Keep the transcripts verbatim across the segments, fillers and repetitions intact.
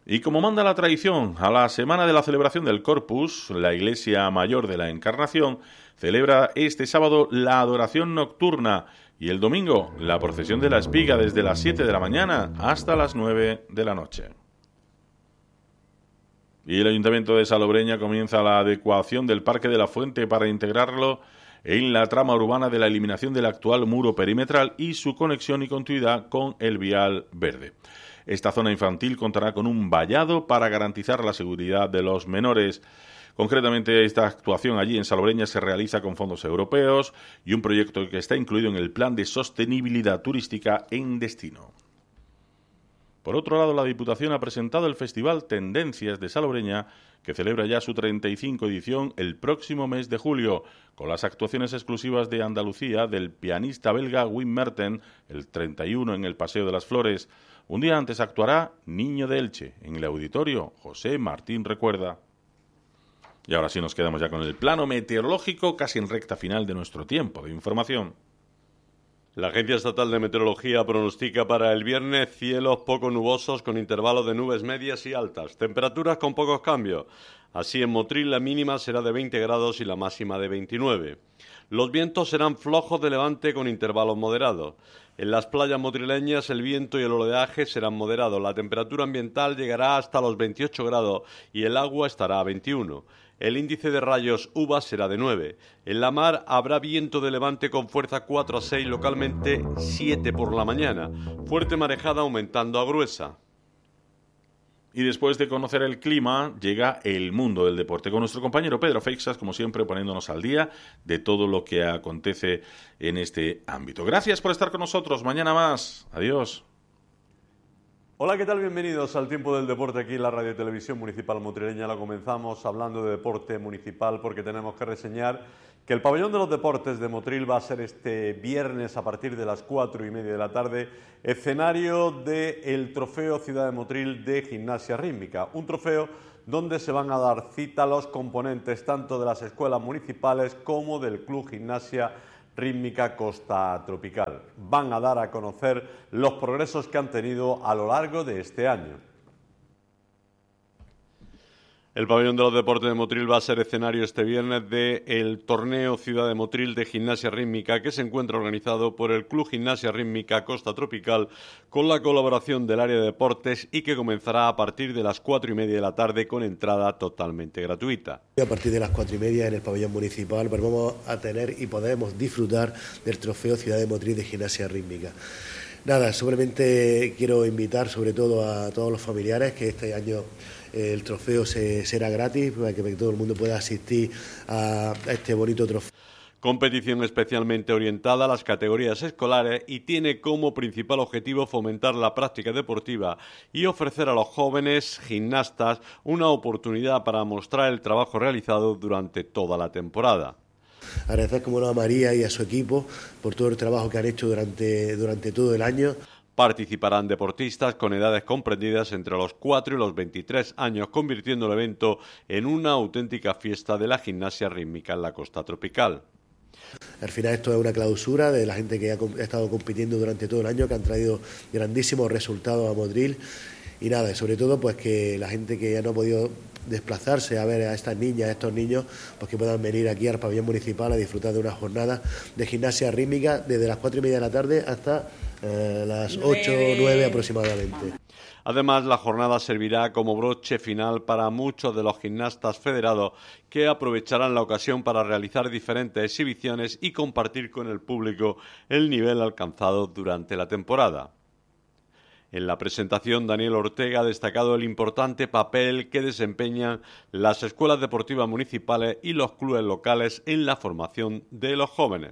Y como manda la tradición, a la semana de la celebración del Corpus, la Iglesia Mayor de la Encarnación celebra este sábado la adoración nocturna y el domingo la procesión de la espiga desde las siete de la mañana hasta las nueve de la noche. Y el Ayuntamiento de Salobreña comienza la adecuación del Parque de la Fuente para integrarlo en la trama urbana de la eliminación del actual muro perimetral y su conexión y continuidad con el vial verde. Esta zona infantil contará con un vallado para garantizar la seguridad de los menores. Concretamente, esta actuación allí en Salobreña se realiza con fondos europeos y un proyecto que está incluido en el Plan de Sostenibilidad Turística en Destino. Por otro lado, la Diputación ha presentado el Festival Tendencias de Salobreña, que celebra ya su treinta y cinco edición el próximo mes de julio, con las actuaciones exclusivas de Andalucía del pianista belga Wim Merten, el treinta y uno en el Paseo de las Flores. Un día antes actuará Niño de Elche, en el auditorio José Martín Recuerda. Y ahora sí nos quedamos ya con el plano meteorológico, casi en recta final de nuestro tiempo de información. La Agencia Estatal de Meteorología pronostica para el viernes cielos poco nubosos con intervalos de nubes medias y altas, temperaturas con pocos cambios. Así en Motril la mínima será de veinte grados y la máxima de veintinueve. Los vientos serán flojos de levante con intervalos moderados. En las playas motrileñas el viento y el oleaje serán moderados. La temperatura ambiental llegará hasta los veintiocho grados y el agua estará a veintiuno. El índice de rayos U V A será de nueve. En la mar habrá viento de levante con fuerza cuatro a seis, localmente siete por la mañana. Fuerte marejada aumentando a gruesa. Y después de conocer el clima, llega el mundo del deporte, con nuestro compañero Pedro Feixas, como siempre, poniéndonos al día de todo lo que acontece en este ámbito. Gracias por estar con nosotros. Mañana más. Adiós. Hola, ¿qué tal? Bienvenidos al Tiempo del Deporte aquí en la Radio Televisión Municipal Motrileña. La comenzamos hablando de deporte municipal porque tenemos que reseñar que el Pabellón de los Deportes de Motril va a ser este viernes a partir de las cuatro y media de la tarde escenario del Trofeo Ciudad de Motril de Gimnasia Rítmica. Un trofeo donde se van a dar cita los componentes tanto de las escuelas municipales como del Club Gimnasia Rítmica Costa Tropical. Van a dar a conocer los progresos que han tenido a lo largo de este año. El Pabellón de los Deportes de Motril va a ser escenario este viernes del torneo Ciudad de Motril de Gimnasia Rítmica, que se encuentra organizado por el Club Gimnasia Rítmica Costa Tropical con la colaboración del área de deportes y que comenzará a partir de las cuatro y media de la tarde con entrada totalmente gratuita. A partir de las cuatro y media en el Pabellón Municipal pues vamos a tener y podemos disfrutar del trofeo Ciudad de Motril de Gimnasia Rítmica. Nada, simplemente quiero invitar sobre todo a todos los familiares que este año el trofeo se, será gratis para que todo el mundo pueda asistir a, a este bonito trofeo. Competición especialmente orientada a las categorías escolares y tiene como principal objetivo fomentar la práctica deportiva y ofrecer a los jóvenes gimnastas una oportunidad para mostrar el trabajo realizado durante toda la temporada. Agradecer como no a María y a su equipo por todo el trabajo que han hecho durante, durante todo el año. Participarán deportistas con edades comprendidas entre los cuatro y los veintitrés años, convirtiendo el evento en una auténtica fiesta de la gimnasia rítmica en la Costa Tropical. Al final esto es una clausura de la gente que ha estado compitiendo durante todo el año, que han traído grandísimos resultados a Motril. Y nada, sobre todo pues que la gente que ya no ha podido desplazarse a ver a estas niñas, a estos niños, pues que puedan venir aquí al pabellón municipal a disfrutar de una jornada de gimnasia rítmica desde las cuatro y media de la tarde hasta eh, las ocho o nueve aproximadamente. Además, la jornada servirá como broche final para muchos de los gimnastas federados que aprovecharán la ocasión para realizar diferentes exhibiciones y compartir con el público el nivel alcanzado durante la temporada. En la presentación, Daniel Ortega ha destacado el importante papel que desempeñan las escuelas deportivas municipales y los clubes locales en la formación de los jóvenes.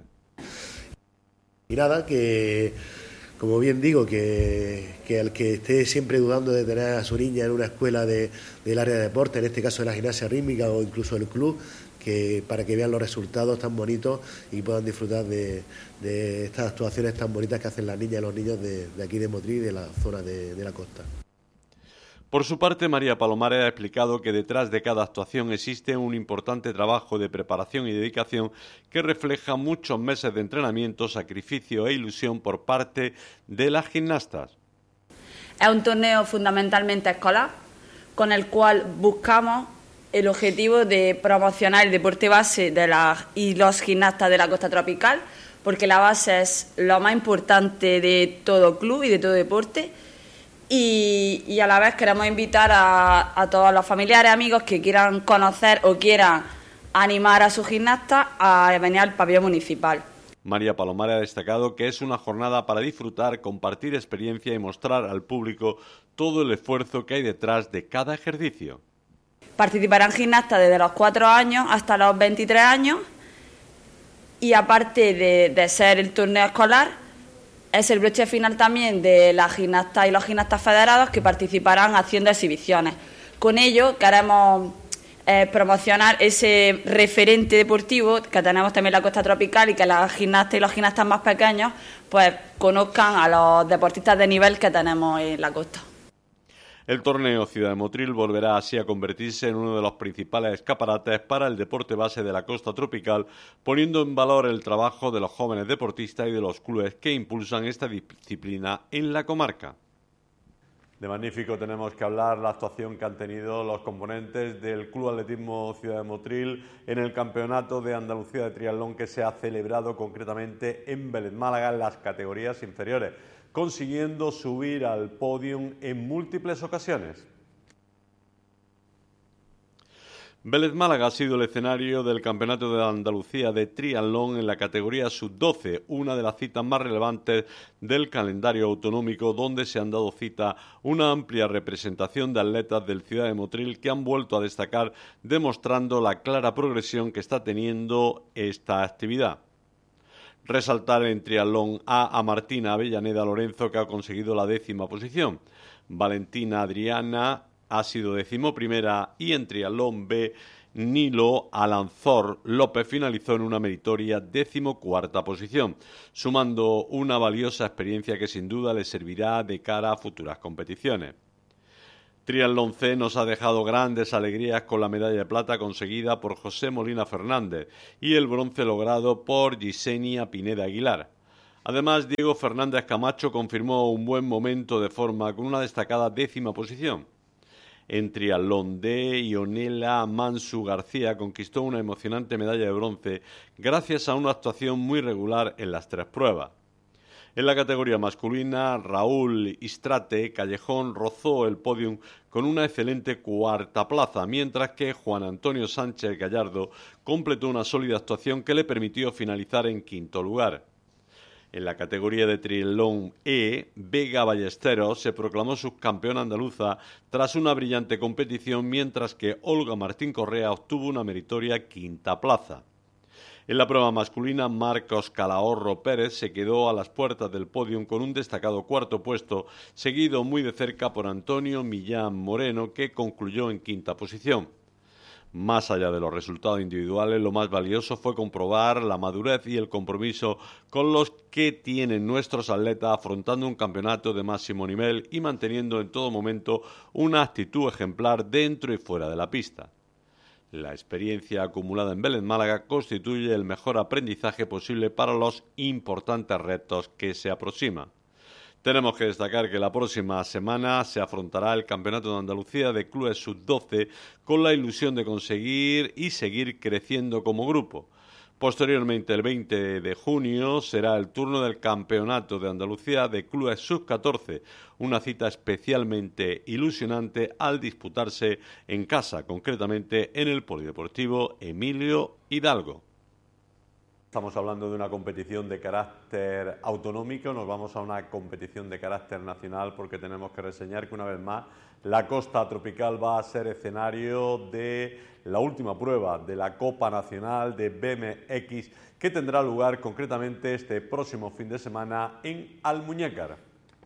Y nada, que como bien digo, que, que al que esté siempre dudando de tener a su niña en una escuela de, del área de deporte, en este caso de la gimnasia rítmica o incluso el club, que para que vean los resultados tan bonitos y puedan disfrutar de, de estas actuaciones tan bonitas que hacen las niñas y los niños de, de aquí de Motril y de la zona de, de la costa. Por su parte, María Palomares ha explicado que detrás de cada actuación existe un importante trabajo de preparación y dedicación que refleja muchos meses de entrenamiento, sacrificio e ilusión por parte de las gimnastas. Es un torneo fundamentalmente escolar, con el cual buscamos el objetivo de promocionar el deporte base de las y los gimnastas de la costa tropical, porque la base es lo más importante de todo club y de todo deporte. Y, y a la vez queremos invitar a, a todos los familiares, amigos que quieran conocer o quieran animar a sus gimnastas a venir al pabellón municipal. María Palomares ha destacado que es una jornada para disfrutar, compartir experiencia y mostrar al público todo el esfuerzo que hay detrás de cada ejercicio. Participarán gimnastas desde los cuatro años hasta los veintitrés años y aparte de, de ser el torneo escolar, es el broche final también de las gimnastas y los gimnastas federados que participarán haciendo exhibiciones. Con ello queremos eh, promocionar ese referente deportivo que tenemos también en la costa tropical y que las gimnastas y los gimnastas más pequeños pues conozcan a los deportistas de nivel que tenemos en la costa. El torneo Ciudad de Motril volverá así a convertirse en uno de los principales escaparates para el deporte base de la costa tropical, poniendo en valor el trabajo de los jóvenes deportistas y de los clubes que impulsan esta disciplina en la comarca. De magnífico tenemos que hablar la actuación que han tenido los componentes del Club Atletismo Ciudad de Motril en el Campeonato de Andalucía de Triatlón que se ha celebrado concretamente en Vélez Málaga en las categorías inferiores, consiguiendo subir al podium en múltiples ocasiones. Vélez Málaga ha sido el escenario del Campeonato de Andalucía de Triatlón en la categoría sub doce, una de las citas más relevantes del calendario autonómico, donde se han dado cita una amplia representación de atletas del Ciudad de Motril que han vuelto a destacar, demostrando la clara progresión que está teniendo esta actividad. Resaltar en triatlón A a Martina Avellaneda Lorenzo, que ha conseguido la décima posición. Valentina Adriana ha sido decimoprimera y en triatlón B, Nilo Alanzor López finalizó en una meritoria decimocuarta posición, sumando una valiosa experiencia que sin duda le servirá de cara a futuras competiciones. Triatlón C nos ha dejado grandes alegrías con la medalla de plata conseguida por José Molina Fernández y el bronce logrado por Gisenia Pineda Aguilar. Además, Diego Fernández Camacho confirmó un buen momento de forma con una destacada décima posición. En triatlón D, Ionela Mansu García conquistó una emocionante medalla de bronce gracias a una actuación muy regular en las tres pruebas. En la categoría masculina, Raúl Istrate Callejón rozó el podium con una excelente cuarta plaza, mientras que Juan Antonio Sánchez Gallardo completó una sólida actuación que le permitió finalizar en quinto lugar. En la categoría de triatlón E, Vega Ballesteros se proclamó subcampeona andaluza tras una brillante competición, mientras que Olga Martín Correa obtuvo una meritoria quinta plaza. En la prueba masculina, Marcos Calahorro Pérez se quedó a las puertas del podium con un destacado cuarto puesto, seguido muy de cerca por Antonio Millán Moreno, que concluyó en quinta posición. Más allá de los resultados individuales, lo más valioso fue comprobar la madurez y el compromiso con los que tienen nuestros atletas afrontando un campeonato de máximo nivel y manteniendo en todo momento una actitud ejemplar dentro y fuera de la pista. La experiencia acumulada en Vélez Málaga constituye el mejor aprendizaje posible para los importantes retos que se aproximan. Tenemos que destacar que la próxima semana se afrontará el Campeonato de Andalucía de Clubes sub doce con la ilusión de conseguir y seguir creciendo como grupo. Posteriormente, el veinte de junio, será el turno del Campeonato de Andalucía de Clubes sub catorce, una cita especialmente ilusionante al disputarse en casa, concretamente en el Polideportivo Emilio Hidalgo. Estamos hablando de una competición de carácter autonómico, nos vamos a una competición de carácter nacional porque tenemos que reseñar que una vez más la costa tropical va a ser escenario de la última prueba de la Copa Nacional de B M X que tendrá lugar concretamente este próximo fin de semana en Almuñécar.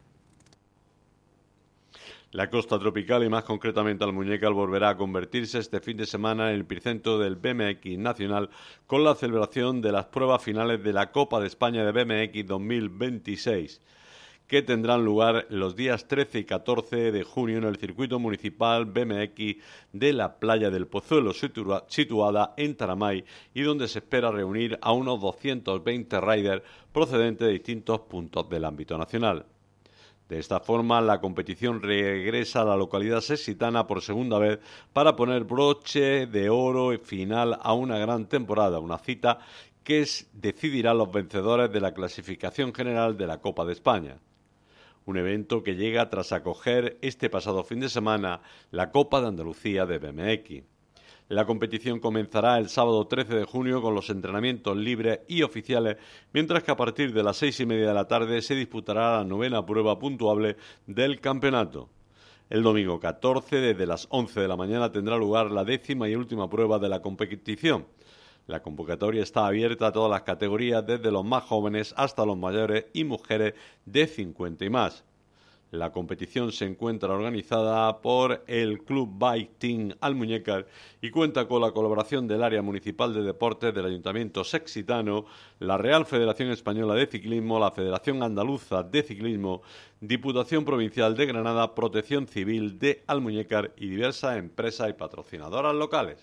La costa tropical y más concretamente Almuñécar volverá a convertirse este fin de semana en el epicentro del B M X nacional con la celebración de las pruebas finales de la Copa de España de B M X dos mil veintiséis, que tendrán lugar los días trece y catorce de junio en el circuito municipal B M X de la Playa del Pozuelo, situada en Taramay, y donde se espera reunir a unos doscientos veinte riders procedentes de distintos puntos del ámbito nacional. De esta forma, la competición regresa a la localidad sextitana por segunda vez para poner broche de oro final a una gran temporada, una cita que decidirá los vencedores de la clasificación general de la Copa de España. Un evento que llega tras acoger este pasado fin de semana la Copa de Andalucía de B M X. La competición comenzará el sábado trece de junio con los entrenamientos libres y oficiales, mientras que a partir de las seis y media de la tarde se disputará la novena prueba puntuable del campeonato. El domingo catorce, desde las once de la mañana, tendrá lugar la décima y última prueba de la competición. La convocatoria está abierta a todas las categorías, desde los más jóvenes hasta los mayores y mujeres de cincuenta y más. La competición se encuentra organizada por el Club Bike Team Almuñécar y cuenta con la colaboración del Área Municipal de Deportes del Ayuntamiento Sextitano, la Real Federación Española de Ciclismo, la Federación Andaluza de Ciclismo, Diputación Provincial de Granada, Protección Civil de Almuñécar y diversas empresas y patrocinadoras locales.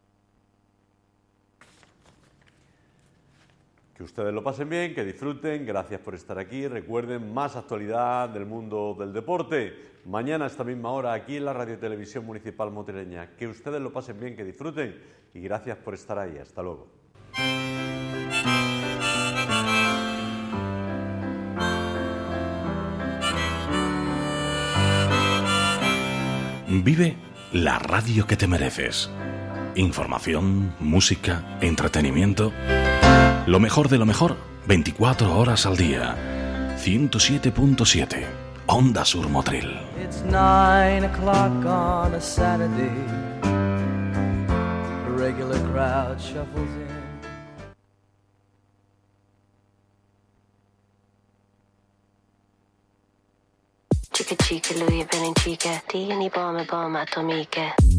Que ustedes lo pasen bien, que disfruten, gracias por estar aquí. Recuerden, más actualidad del mundo del deporte. Mañana a esta misma hora aquí en la Radio Televisión Municipal Motrileña. Que ustedes lo pasen bien, que disfruten y gracias por estar ahí. Hasta luego. Vive la radio que te mereces. Información, música, entretenimiento. Lo mejor de lo mejor, veinticuatro horas al día. ciento siete punto siete, Onda Sur Motril. It's nine o'clock on a Saturday. A regular crowd shuffles in. Chica chica, Louis Vuitton chica, tieni bombe bombe atomiche.